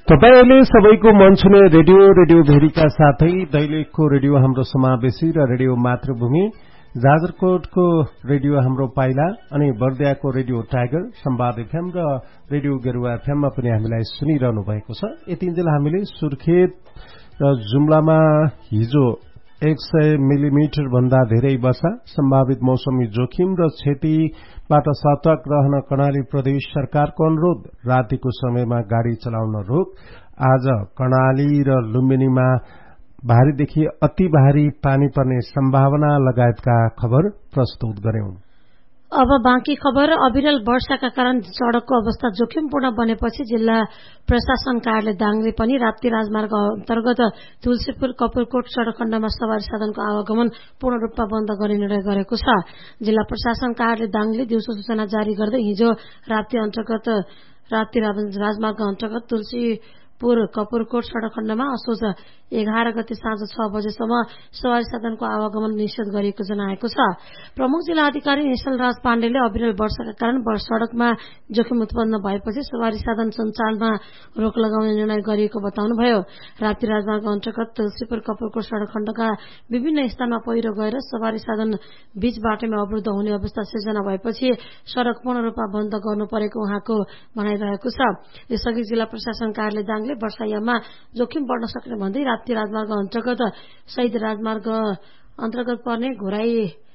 तपाईले सबैको मन छुने रेडियो भेरीका साथै दैलेखको रेडियो हाम्रो समावेशी र रेडियो मातृभूमि, जाजरकोटको रेडियो हाम्रो पाइला अनि बर्दियाको रेडियो टाइगर, संवाद एफएम र रेडियो गेरुवा एफएममा पनि हामीलाई सुनिरहनु भएको छ। यतिन्जेल हामीले सुर्खेत र जुम्लामा हिजो 100 मिलिमिटर भन्दा धेरै वर्षा, सम्भावित मौसमी जोखिम र क्षतिबाट सतर्क रहन कर्णाली प्रदेश सरकारको अनुरोध, रातिको समयमा गाड़ी चलाउन रोक। आज कर्णाली र लुम्बिनीमा भारीदेखि अति भारी पानी पर्ने सम्भावना लगायतका खबर प्रस्तुत गर्यौं। अब बाँकी खबर। अविरल वर्षाका कारण सड़कको अवस्था जोखिमपूर्ण बनेपछि जिल्ला प्रशासन कार्यालय दाङले पनि राप्ती राजमार्ग अन्तर्गत तुलसीपुर कपुरकोट सड़क खण्डमा सवारी साधनको आवागमन पूर्ण रूपमा बन्द गर्ने निर्णय गरेको छ। जिल्ला प्रशासन कार्यालय दाङले दिउँसो सूचना जारी गर्दै हिजो राप्ती राजमार्ग अन्तर्गत तुलसीपुर कपुरकोट सड़क खण्डमा असोज 11 गते साँझ 6 बजेसम्म सवारी साधनको आवागमन निषेध गरिएको जनाएको छ। प्रमुख जिल्ला अधिकारी निश्चल राज पाण्डेले अविरल वर्षाका कारण सड़कमा जोखिम उत्पन्न भएपछि सवारी साधन सञ्चालनमा रोक लगाउने निर्णय गरिएको बताउनुभयो। राप्ती राजमार्ग अन्तर्गत तुलसीपुर कपुरकोट सड़क खण्डका विभिन्न स्थानमा पहिरो गएर सवारी साधन बीच बाटोमा अवरुद्ध हुने अवस्था सिर्जना भएपछि सड़क पूर्ण रूपमा बन्द गर्नु परेको उहाँको भनाइरहेको छ। यसअघि जिल्ला प्रशासन कार्यालय दाङले वर्षायाममा जोखिम बढ्न सक्ने भन्दै राप्ती राजमार्ग अन्तर्गत शहीद राजमार्ग अन्तर्गत पर्ने घोराई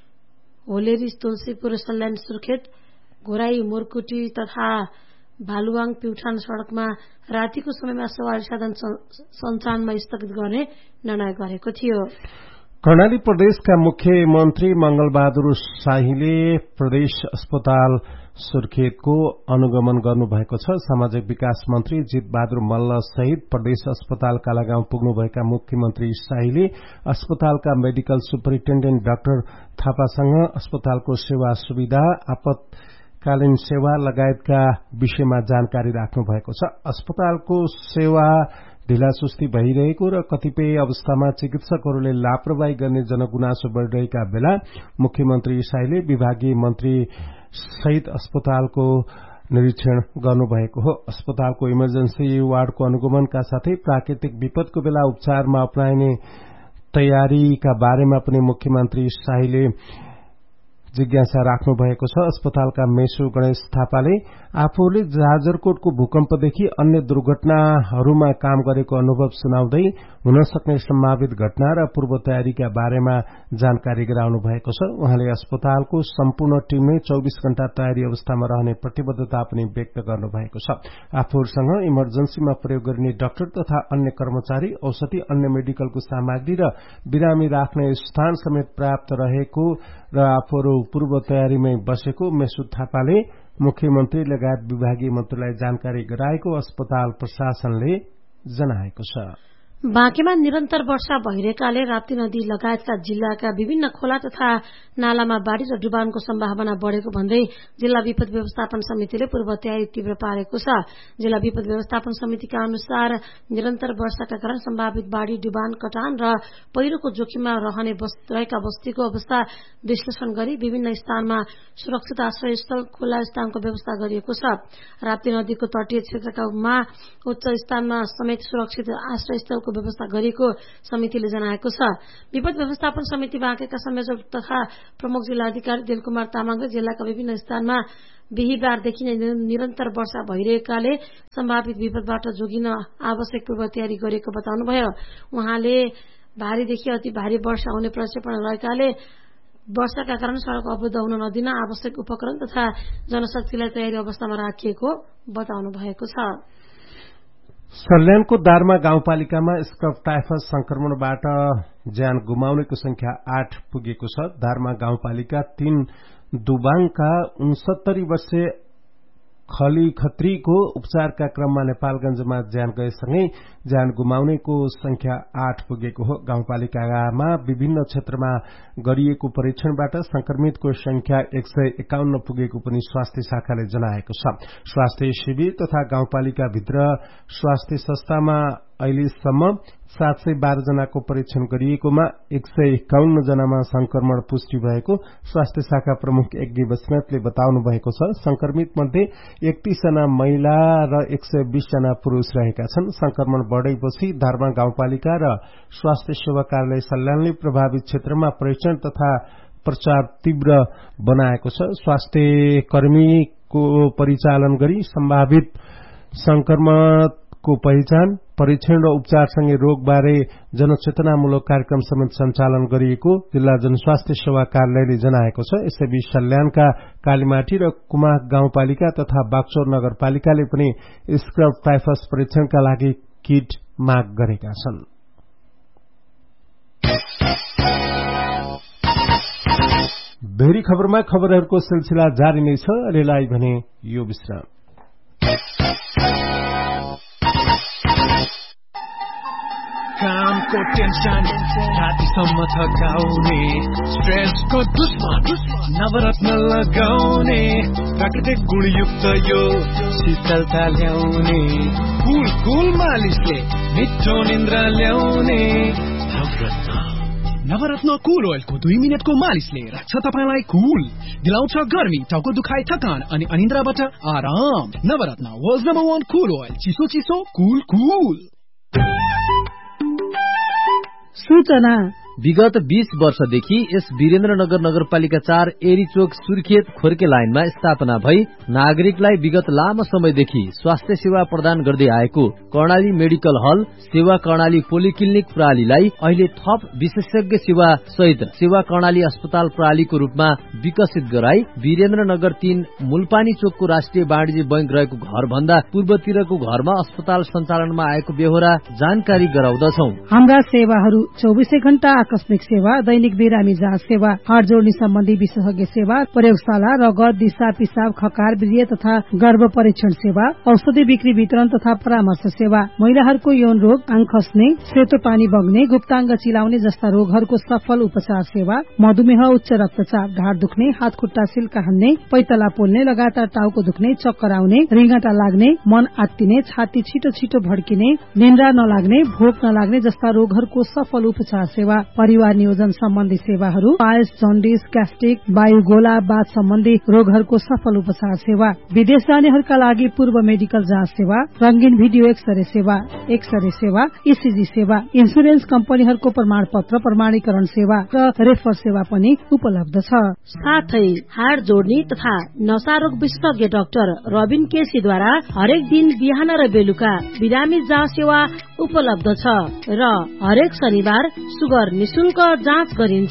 होलेरी तुलसीपुर सल्यान सुर्खेत घोराई मोरकुटी तथा भालुवाङ प्युठान सड़कमा रातिको समयमा सवारी साधन सञ्चालनमा स्थगित गर्ने निर्णय गरेको थियो। कर्णाली प्रदेशका मुख्यमन्त्री मंगलबहादुर शाहीले प्रदेश अस्पताल सुर्खेतको अनुगमन गर्नुभएको छ। सामाजिक विकास मन्त्री जितबहादुर मल्ल सहित प्रदेश अस्पताल कालागाउँ पुग्नुभएका मुख्यमन्त्री शाहीले अस्पतालका मेडिकल सुपरिन्टेण्डेन्ट डाक्टर थापासँग अस्पतालको सेवा सुविधा, आपतकालीन सेवा लगायतका विषयमा जानकारी राख्नु भएको छ। अस्पतालको सेवा ढिलासुस्ती भइरहेको र कतिपय अवस्थामा चिकित्सकहरूले लापरवाही गर्ने जनगुनासो बढ़िरहेका बेला मुख्यमन्त्री शाहीले विभागीय मन्त्री सहित अस्पतालको निरीक्षण गर्नुभएको हो। अस्पतालको इमर्जेन्सी वार्डको अनुगमनका साथै प्राकृतिक विपदको बेला उपचारमा अपनाइने तयारीका बारेमा पनि मुख्यमन्त्री शाहीले जिज्ञासा राख्नु भएको छ। अस्पतालका मेसु गणेश थापाले आफूले जाजरकोटको भूकम्पदेखि अन्य दुर्घटनाहरूमा काम गरेको अनुभव सुनाउँदै हुन सक्ने सम्भावित घटना र पूर्व तयारीका बारेमा जानकारी गराउनु भएको छ। उहाँले अस्पतालको सम्पूर्ण टीमले 24 घण्टा तयारी अवस्थामा रहने प्रतिबद्धता पनि व्यक्त गर्नु भएको छ। आफूहरूसँग इमर्जेन्सीमा प्रयोग गरिने डाक्टर तथा अन्य कर्मचारी, औषधि, अन्य मेडिकलको सामग्री र बिरामी राख्ने स्थान समेत पर्याप्त रहेको र आफूहरू पूर्व तयारीमै बसेको मेसु थापाले मुख्यमन्त्री लगायत विभागीय मन्त्रीलाई जानकारी गराएको अस्पताल प्रशासनले जनाएको छ। बाँकीमा निरन्तर वर्षा भइरहेकाले राप्ती नदी लगायतका जिल्लाका विभिन्न खोला तथा नालामा बाढ़ी र डुबानको सम्भावना बढ़ेको भन्दै जिल्ला विपद व्यवस्थापन समितिले पूर्व तयारी तीव्र पारेको छ। जिल्ला विपद व्यवस्थापन समितिका अनुसार निरन्तर वर्षाका कारण सम्भावित बाढ़ी, डुबान, कटान र पहिरोको जोखिममा रहेका बस्तीको अवस्था विश्लेषण गरी विभिन्न स्थानमा सुरक्षित आश्रयस्थल, खुल्ला स्थानको व्यवस्था गरिएको छ। राप्ती नदीको तटीय क्षेत्रकामा उच्च स्थानमा समेत सुरक्षित आश्रयस्थलको व्यवस्था गरिएको समितिले जनाएको छ। विपद व्यवस्थापन समिति बाँकेका संयोजक तथा प्रमुख जिल्लाधिकारी दिलकुमार तामाङले जिल्लाका विभिन्न स्थानमा बिहिबारदेखि नै निरन्तर वर्षा भइरहेकाले सम्भावित विपदबाट जोगिन आवश्यक पूर्व तयारी गरिएको बताउनुभयो। उहाँले भारीदेखि अति भारी वर्षा हुने प्रक्षेपण रहेकाले वर्षाका कारण सड़क अवरुद्ध हुन नदिन आवश्यक उपकरण तथा जनशक्तिलाई तयारी अवस्थामा राखिएको बताउनु भएको छ। सल्यानको दारमा गाउँपालिकामा स्क्रब टाइफस संक्रमणबाट ज्यान गुमाउनेको संख्या 8 पुगेको छ। दारमा गाउँपालिका 3 दुबाङका 69 वर्षीय खली खत्रीको उपचारका क्रममा नेपालगंजमा ज्यान गएसँगै ज्यान गुमाउनेको संख्या 8 पुगेको हो। गाउँपालिकामा विभिन्न क्षेत्रमा गरिएको परीक्षणबाट संक्रमितको संख्या 151 पुगेको पनि स्वास्थ्य शाखाले जनाएको छ। स्वास्थ्य शिविर तथा गाउँपालिका भित्र स्वास्थ्य संस्थामा अहिलेसम्म 712 जनाको परीक्षण गरिएकोमा 151 जनामा संक्रमण पुष्टि भएको स्वास्थ्य शाखा प्रमुख यज्ञ बस्नेतले बताउनु भएको छ। संक्रमित मध्ये 31 जना महिला र 120 जना पुरूष रहेका छन्। संक्रमण बढेपछि धर्मा गाउँपालिका र स्वास्थ्य सेवा कार्यालय सल्यानले प्रभावित क्षेत्रमा परीक्षण तथा प्रचार तीव्र बनाएको छ। स्वास्थ्य कर्मीको परिचालन गरी सम्भावित संक्रमणको पहिचान, परीक्षण र उपचारसँगै रोगबारे जनचेतनामूलक कार्यक्रम समेत सञ्चालन गरिएको जिल्ला जनस्वास्थ्य सेवा कार्यालयले जनाएको छ। यसैबीच सल्यानका कालीमाटी र कुमाक गाउँपालिका तथा बागचौर नगरपालिकाले पनि स्क्रब टाइफस परीक्षणका लागि किट माग गरेका छन्। भेरी खबरमा खबरहरूको सिलसिला जारी नै छ। अहिलेलाई भने यो विश्राम। कामको टेन्सन छातीसम्म थकाउने, स्ट्रेसको दुश्मन नवरत्न लगाउने, प्राकृतिक गुणयुक्त यो शीतलता ल्याउने, कुल मालिसले मिठो निन्द्रा ल्याउने नवरत्न कुल ओइलको 2 मिनेटको मालिसले राख्छ तपाईलाई कुल, दिलाउँछ गर्मी, टाउको दुखाइ, थकान अनि अनिन्द्राबाट आराम। नवरत्न वर्ल्ड नम्बर 1 कुल ओइल, चिसो चिसो कुल। सूचना विगत 20 वर्षदेखि यस वीरेन्द्रनगर नगरपालिका 4 एरीचोक सुर्खेत खोर्के लाइनमा स्थापना भई नागरिकलाई विगत लामो समयदेखि स्वास्थ्य सेवा प्रदान गर्दै आएको कर्णाली मेडिकल हल सेवा कर्णाली पोलिक्लिनिक प्रणालीलाई अहिले थप विशेषज्ञ सेवा सहित सेवा कर्णाली अस्पताल प्रणालीको रूपमा विकसित गराई वीरेन्द्रनगर 3 मुलपानी चोकको राष्ट्रिय वाणिज्य बैंक रहेको घर भन्दा पूर्वतिरको घरमा अस्पताल सञ्चालनमा आएको बेहोरा जानकारी गराउँदछौ। हाम्रा सेवाहरू 24 घण्टा आकस्मिक सेवा, दैनिक बिरामी जाँच सेवा, हाड जोड्ने सम्बन्धी विशेषज्ञ सेवा, प्रयोगशाला, रगत, दिशा, पिसाब, खकार, वीर्य तथा गर्भ परीक्षण सेवा, औषधि बिक्री वितरण तथा परामर्श सेवा, महिलाहरूको यौन रोग, आङ खस्ने, सेतो पानी बग्ने, गुप्ताङ्ग चिलाउने जस्ता रोगहरूको सफल उपचार सेवा, मधुमेह, उच्च रक्तचाप, ढाड दुख्ने, हात खुट्टा सिल्का हान्ने, पैतला पोल्ने, लगातार टाउको दुख्ने, चक्कर आउने, रिङ्गटा लाग्ने, मन आत्तिने, छाती छिटो छिटो भड्किने, निन्द्रा नलाग्ने, भोक नलाग्ने जस्ता रोगहरूको सफल उपचार सेवा, परिवार नियोजन सम्बन्धी सेवाहरू, पायल्स, जन्डिस, ग्यास्ट्रिक, वायुगोला, बाथ सम्बन्धी रोगहरूको सफल उपचार सेवा, विदेश जानेहरूका लागि पूर्व मेडिकल जाँच सेवा, रंगीन भिडियो एक्सरे सेवा, इसिजी सेवा, इन्सुरेन्स कम्पनीहरूको प्रमाणपत्र प्रमाणीकरण सेवा र रेफर सेवा पनि उपलब्ध छ। साथै हाड जोड्ने तथा नसारोग विशेषज्ञ डाक्टर रबिन केसीद्वारा हरेक दिन बिहान र बेलुका बिरामी जाँच सेवा उपलब्ध छ र हरेक शनिबार सुगर निशुल्क जाँच गरिन्छ।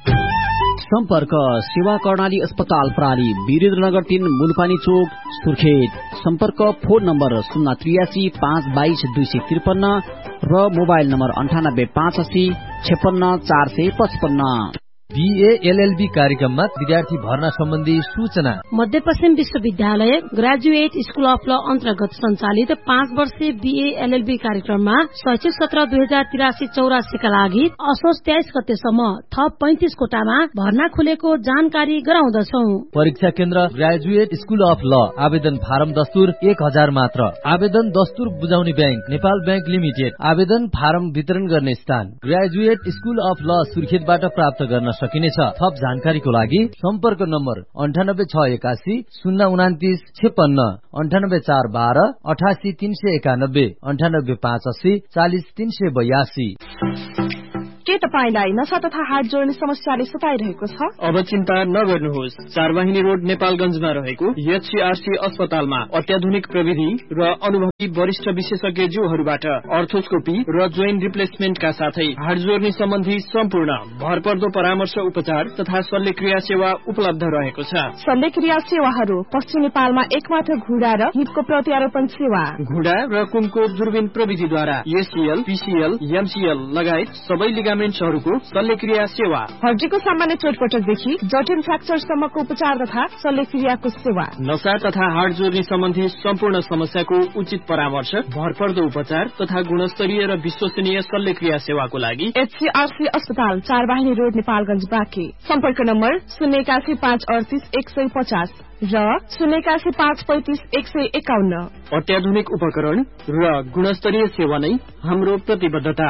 सम्पर्क सेवा कर्णाली अस्पताल प्रणाली वीरेन्द्रनगर 3 मुलपानी चोक सुर्खेत। सम्पर्क फोन नम्बर 083 522 253 र मोबाइल नम्बर 98 85 56 455। बीए एलएलबी कार्यक्रममा विद्यार्थी भर्ना सम्बन्धी सूचना। मध्यपश्चिम विश्वविद्यालय ग्रेजुएट स्कूल अफ ल अन्तर्गत सञ्चालित 5 वर्षीय बीए एलएलबी कार्यक्रममा शैक्षिक सत्र 2083-84 का लागि असोज 23 गतेसम्म थप 35 कोटामा भर्ना खुलेको जानकारी गराउँदछौ। परीक्षा केन्द्र ग्रेजुएट स्कूल अफ ल। आवेदन फारम दस्तुर 1000 मात्र। आवेदन दस्तुर बुझाउने ब्याङ्क नेपाल ब्याङ्क लिमिटेड। आवेदन फारम वितरण गर्ने स्थान ग्रेजुएट स्कूल अफ ल सुर्खेतबाट प्राप्त गर्न सकिनेछ। थप जानकारीको लागि सम्पर्क नम्बर 98681 029 56, 98412 88 391, 98580 40 382। के तपाईलाई नशा तथा हाड जोड्ने समस्याले सताइरहेको छ? अब चिन्ता नगर्नुहोस्। 4 वाहिनी रोड नेपालगञ्जमा रहेको एचसीआरसी अस्पतालमा अत्याधुनिक प्रविधि र अनुभवी वरिष्ठ विशेषज्ञज्यूहरूबाट अर्थोस्कोपी र जोइन्ट रिप्लेसमेन्टका साथै हाड जोड्ने सम्बन्धी सम्पूर्ण भरपर्दो परामर्श उपचार तथा शल्यक्रिया सेवा उपलब्ध रहेको छ। शल्यक्रिया सेवाहरू पश्चिम नेपालमा एकमात्र घुँडा र हिपको प्रत्यारोपण सेवा, घुँडा र कुमको दूरबीन प्रविधिद्वारा एसीएल, पीसीएल, एमसीएल लगायत सबै लिगामेन्ट्सहरूको शल्यक्रिया सेवा, हड्डीको सामान्य चोटपटकदेखि जटिल फ्र्याक्चरसम्मको उपचार तथा शल्यक्रियाको सेवा, नसा तथा हाड जोर्नी सम्बन्धी सम्पूर्ण समस्याको उचित परामर्श, भरपर्दो उपचार तथा गुणस्तरीय र विश्वसनीय शल्यक्रिया सेवाको लागि HCRC अस्पताल 4 वाहिनी रोड नेपालगञ्ज बाँके। सम्पर्क नम्बर 081 538 150 र 081 535 151। अत्याधुनिक उपकरण र गुणस्तरीय सेवा नै हाम्रो प्रतिबद्धता।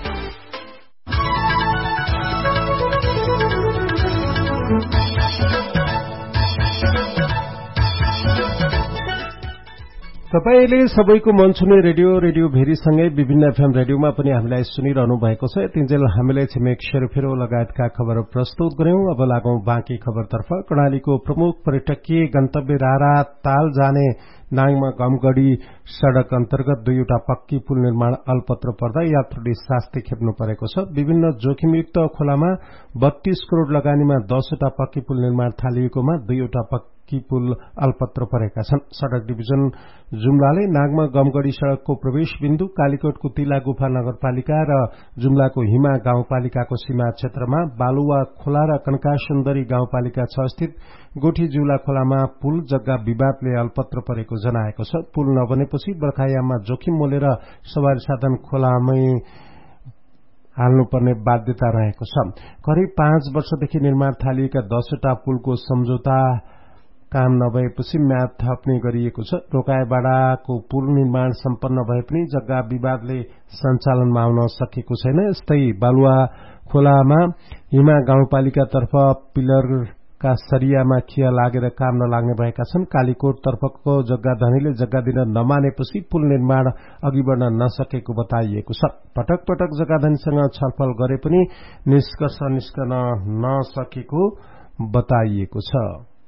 तपाईले सबैको मन छुने रेडियो भेरीसँगै विभिन्न एफएम रेडियोमा पनि हामीलाई सुनिरहनु भएको छ। तिनजेल हामीले छिमेक सेरोफेरो लगायतका खबर प्रस्तुत गर्यौं। अब लागौं बाँकी खबरतर्फ। कर्णालीको प्रमुख पर्यटकीय गन्तव्य रारा ताल जाने नाङमा गमगढ़ी सड़क अन्तर्गत 2वटा पक्की पुल निर्माण अलपत्र पर्दा यात्रुले शास्ति खेप्नु परेको छ। विभिन्न जोखिमयुक्त खोलामा 32 करोड़ लगानीमा 10वटा पक्की पुल निर्माण थालिएकोमा 2वटा पक्की पुल अलपत्र परेका छन्। सड़क डिभिजन जुम्लाले नागमा गमगढ़ी सड़कको प्रवेश बिन्दु कालीकोटको तिला गुफा नगरपालिका र जुम्लाको हिमा गाउँपालिकाको सीमा क्षेत्रमा बालुवा खोला र कनका सुन्दरी गाउँपालिका 6 स्थित गोठी जुला खोलामा पुल जग्गा विवादले अलपत्र परेको जनाएको छ। पुल नबनेपछि बर्खायाममा जोखिम मोलेर सवारी साधन खोलामै हाल्नुपर्ने बाध्यता रहेको छ। करिब 5 वर्षदेखि निर्माण थालिएका 10वटा पुलको सम्झौता काम नभएपछि म्याद थप्ने गरिएको छ। रोकाएबाडाको पुल निर्माण सम्पन्न भए पनि जग्गा विवादले सञ्चालनमा आउन सकेको छैन। यस्तै बालुवा खोलामा हिमा गाउँपालिकातर्फ पिलरका सरियामा खिया लागेर काम नलाग्ने भएका छन्। कालीकोट तर्फको जग्गा धनीले जग्गा दिन नमानेपछि पुल निर्माण अघि बढ्न नसकेको बताइएको छ। पटक पटक जग्गा धनीसँग छलफल गरे पनि निष्कर्ष निस्कन नसकेको बताइएको छ।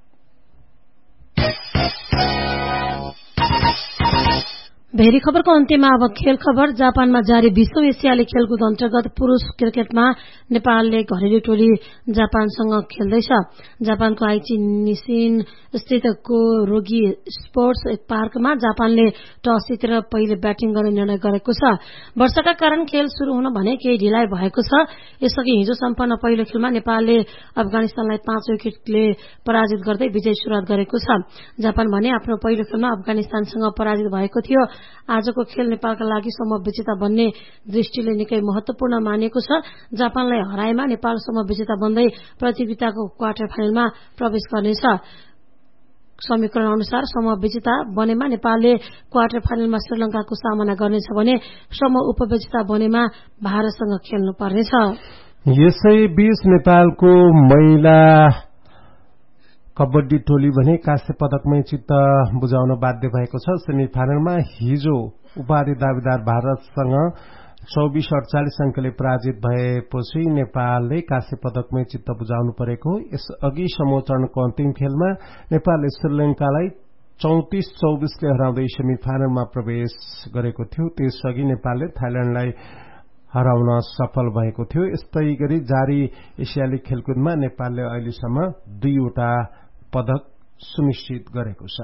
भेरी खबरको अन्त्यमा अब खेल खबर। जापानमा जारी विश्व एसियाली खेलकुद अन्तर्गत पुरूष क्रिकेटमा नेपालले घरेलु टोली जापानसँग खेल्दैछ। जापानको आइची निसिन स्थित कोरोगी स्पोर्ट्स पार्कमा जापानले टस जितेर पहिले ब्याटिङ गर्ने निर्णय गरेको छ। वर्षाका कारण खेल शुरू हुन भने केही ढिलाइ भएको छ। यसअघि हिजो सम्पन्न पहिलो खेलमा नेपालले अफगानिस्तानलाई 5 विकेटले पराजित गर्दै विजय सुरुवात गरेको छ। जापान भने आफ्नो पहिलो खेलमा अफगानिस्तानसँग पराजित भएको थियो। आजको खेल नेपालका लागि समूह विजेता बन्ने दृष्टिले निकै महत्वपूर्ण मानिएको छ। जापानलाई हराएमा नेपाल समूह विजेता बन्दै प्रतियोगिताको क्वार्टर फाइनलमा प्रवेश गर्नेछ। समीकरण अनुसार समूह विजेता बनेमा नेपालले क्वार्टर फाइनलमा श्रीलंकाको सामना गर्नेछ भने समूह उपविजेता बनेमा भारतसँग खेल्नु पर्नेछ। यसैबीच नेपालको महिला कबड्डी टोली भने काँस्य पदकमै चित्त बुझाउन बाध्य भएको छ। सेमी फाइनलमा हिजो उपाधि दावेदार भारतसँग 24-48 अंकले पराजित भएपछि नेपालले काँस्य पदकमै चित्त बुझाउनु परेको। यसअघि समूह चरणको अन्तिम खेलमा नेपालले श्रीलंकालाई 34-24 ले हराउँदै सेमी फाइनलमा प्रवेश गरेको थियो। त्यसअघि नेपालले थाइल्याण्डलाई हराउन सफल भएको थियो। यस्तै गरी जारी एसियाली खेलकुदमा नेपालले अहिलेसम्म 2वटा पदक सुनिश्चित गरेको छ।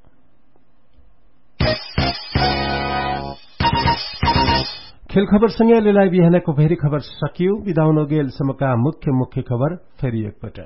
खेल खबरसँगै अहिलेलाई बिहानको फेरि खबर सकियो। बिदा हुन गेलसम्मका मुख्य खबर फेरि एकपटक।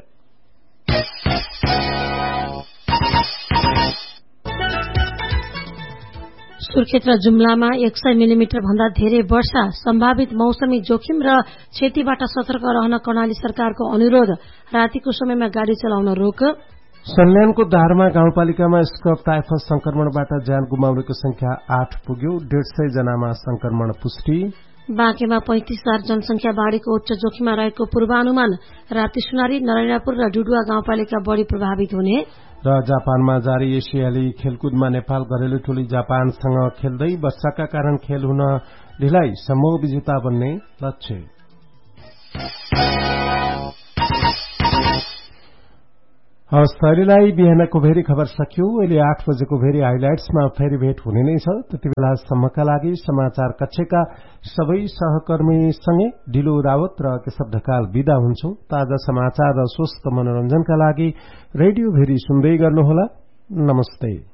सुर्खेत र जुम्लामा 100 मिलिमिटर भन्दा धेरै वर्षा, सम्भावित मौसमी जोखिम र क्षतिबाट सतर्क रहन कर्णाली सरकारको अनुरोध। रातिको समयमा गाड़ी चलाउन रोक। सल्यानको दारमा गाउँपालिकामा स्क्रब टाइफस संक्रमणबाट ज्यान गुमाउनेको संख्या 8 पुग्यो। 150 जनामा संक्रमण पुष्टि। बाँकेमा 35,000 जनसंख्या बाढ़ीको उच्च जोखिममा रहेको पूर्वानुमान। राति सुनारी, नरायणपुर र डुडुवा गाउँपालिका बढ़ी प्रभावित हुने। र जापानमा जारी एसियाली खेलकुदमा नेपाल घरेलु टोली जापानसँग खेल्दै वर्षाका कारण खेल हुन ढिलाइ, समूह विजेता बन्ने लक्ष्य। अहिलेलाई बिहानको भेरी खबर सकियो। अहिले 8 बजेको भेरी हाइलाइट्समा फेरि भेट हुने नै छ। त्यति बेलासम्मका लागि समाचार कक्षका सबै सहकर्मीसँगै ढिलो रावत र केशव ढकाल विदा हुन्छौं। ताजा समाचार र स्वस्थ मनोरञ्जनका लागि रेडियो भेरी सुन्दै गर्नुहोला। नमस्ते।